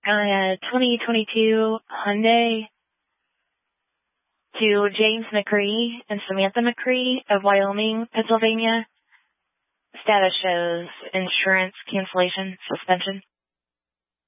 2022 Hyundai to James McCree and Samantha McCree of Wyoming, Pennsylvania. Status shows insurance cancellation suspension.